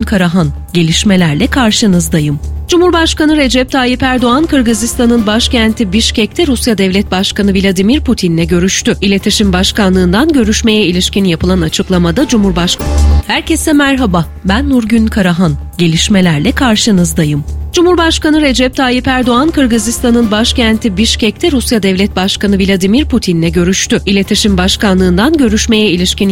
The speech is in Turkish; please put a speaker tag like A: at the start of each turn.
A: Karahan. Gelişmelerle karşınızdayım. Cumhurbaşkanı Recep Tayyip Erdoğan, Kırgızistan'ın başkenti Bişkek'te Rusya Devlet Başkanı Vladimir Putin'le görüştü. İletişim Başkanlığı'ndan görüşmeye ilişkin yapılan açıklamada Cumhurbaşkanı... Herkese merhaba, ben Nurgün Karahan. Gelişmelerle karşınızdayım. Cumhurbaşkanı Recep Tayyip Erdoğan, Kırgızistan'ın başkenti Bişkek'te Rusya Devlet Başkanı Vladimir Putin'le görüştü. İletişim Başkanlığı'ndan görüşmeye ilişkin